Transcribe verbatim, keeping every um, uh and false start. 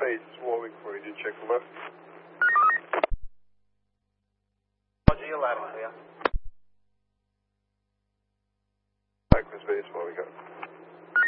Base, Warwick for you, check the left. Roger, you're loud and clear. Aquas Base, Warwick, go.